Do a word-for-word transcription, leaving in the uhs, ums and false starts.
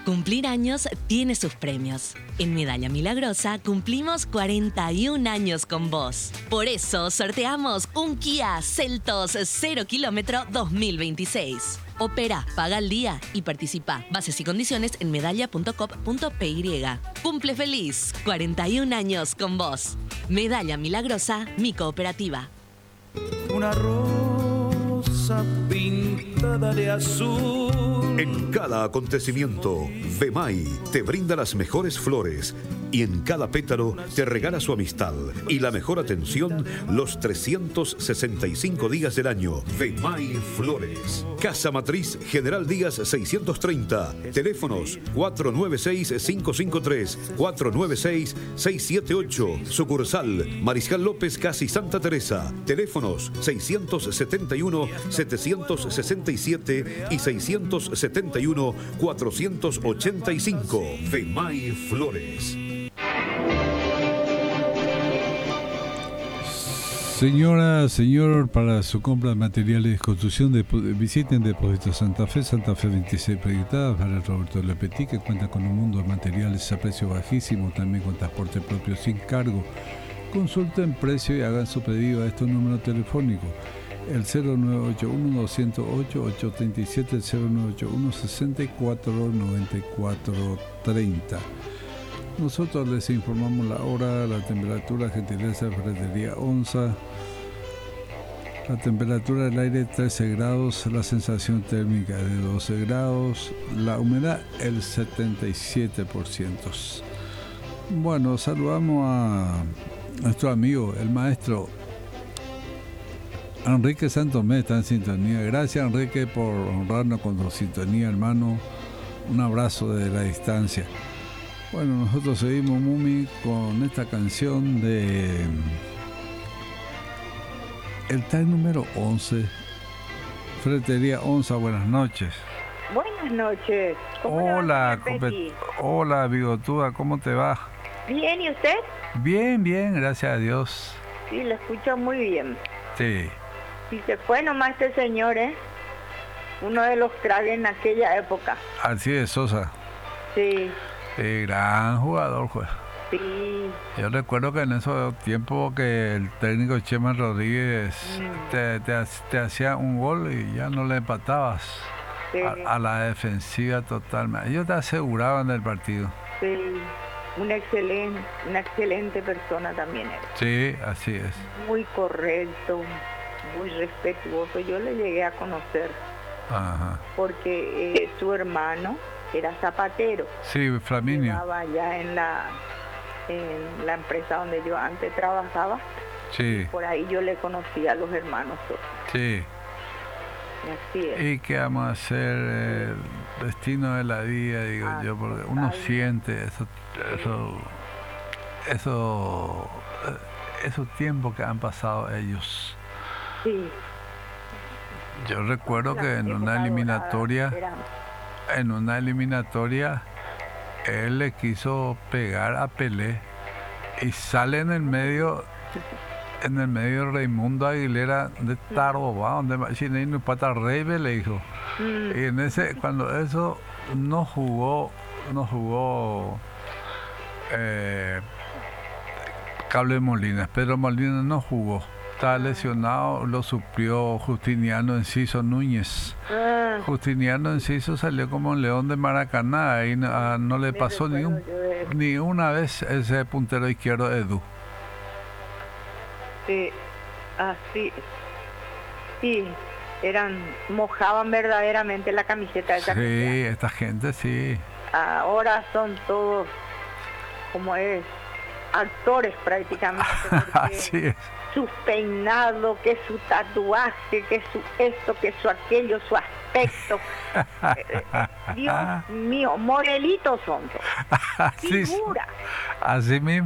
Cumplir años tiene sus premios. En Medalla Milagrosa cumplimos cuarenta y un años con vos. Por eso sorteamos un Kia Seltos cero kilómetro dos mil veintiséis. Opera, paga al día y participa. Bases y condiciones en medalla punto com punto p y. Cumple feliz. cuarenta y un años con vos. Medalla Milagrosa, mi cooperativa. Una rosa pintada de azul. En cada acontecimiento, Vemay te brinda las mejores flores y en cada pétalo te regala su amistad y la mejor atención los trescientos sesenta y cinco días del año. Vemay Flores. Casa Matriz General Díaz seiscientos treinta. Teléfonos cuatro nueve seis, cinco cinco tres, cuatro nueve seis, seis siete ocho. Sucursal Mariscal López, Casi Santa Teresa. Teléfonos seiscientos setenta y uno, setecientos sesenta y siete y seiscientos setenta y uno, cuatrocientos ochenta y cinco. Vemay Flores. Señora, señor, para su compra de materiales de construcción, de, visiten Depósito Santa Fe, Santa Fe veintiséis proyectadas para Roberto Lepetit, que cuenta con un mundo de materiales a precio bajísimo, también con transporte propio sin cargo. Consulten precio y hagan su pedido a este número telefónico, el cero nueve ocho uno, dos cero ocho, ocho tres siete, cero nueve ocho uno, sesenta y cuatro noventa y cuatro treinta. Nosotros les informamos la hora, la temperatura, gentileza de Ferretería Onza. La temperatura del aire trece grados, la sensación térmica de doce grados, la humedad el setenta y siete por ciento. Bueno, saludamos a nuestro amigo, el maestro Enrique Santomé, está en sintonía. Gracias, Enrique, por honrarnos con tu sintonía, hermano. Un abrazo desde la distancia. Bueno, nosotros seguimos, Mumi, con esta canción de el tag número once, Ferretería Onza. Buenas noches. Buenas noches. Hola, compet- hola, bigotuda, ¿cómo te va? Bien, ¿y usted? Bien, bien, gracias a Dios. Sí, lo escucho muy bien. Sí. Y se fue nomás este señor, ¿eh? Uno de los cracks en aquella época. Alcides Sosa. Sí. Sí, gran jugador, juez. Sí. Yo recuerdo que en esos tiempos que el técnico Chema Rodríguez mm. te, te, te hacía un gol y ya no le empatabas. Sí. a, a la defensiva totalmente. Ellos te aseguraban el partido. Sí, una excelente, una excelente persona también era. Sí, así es. Muy correcto, muy respetuoso. Yo le llegué a conocer. Ajá. Porque eh, su hermano era zapatero. Sí, Flaminio. Estaba allá en la, en la empresa donde yo antes trabajaba. Sí. Por ahí yo le conocía a los hermanos. Sí. Y así es. ¿Y qué vamos a hacer? El destino de la vida, digo ah, yo, porque uno siente eso, eso, eso, esos tiempos que han pasado ellos. Sí. Yo recuerdo que en una eliminatoria, en una eliminatoria, él le quiso pegar a Pelé y sale en el medio, en el medio Raimundo Aguilera de Tarbo, va donde Chile no pata rey le dijo. Y en ese, cuando eso no jugó, no jugó eh, Cable Molinas, Pedro Molinas no jugó. Estaba lesionado, lo suplió Justiniano Enciso Núñez. Ah. Justiniano Enciso salió como un león de Maracaná y no, ah, no le pasó ni, un, ni una vez ese puntero izquierdo Edu. Sí, así, sí, eran, mojaban verdaderamente la camiseta de esa Sí, gente. esta gente sí. Ahora son todos, como es, actores prácticamente. Así es. Su peinado, que su tatuaje, que su esto, que su aquello, su aspecto. Dios mío, modelitos son todos. Sí, figura. así mismo.